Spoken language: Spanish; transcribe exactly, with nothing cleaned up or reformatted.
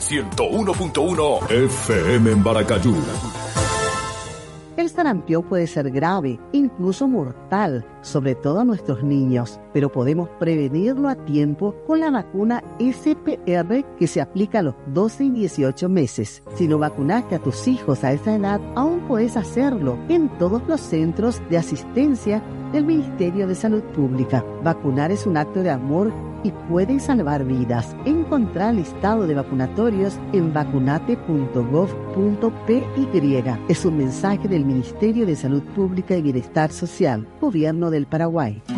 ciento uno punto uno F M en Baracayú. El sarampión puede ser grave, incluso mortal, sobre todo a nuestros niños, pero podemos prevenirlo a tiempo con la vacuna S P R que se aplica a los doce y dieciocho meses. Si no vacunaste a tus hijos a esa edad, aún puedes hacerlo en todos los centros de asistencia del Ministerio de Salud Pública. Vacunar es un acto de amor y pueden salvar vidas. Encontrá el listado de vacunatorios en vacunate punto gov punto p y. Es un mensaje del Ministerio de Salud Pública y Bienestar Social, Gobierno del Paraguay.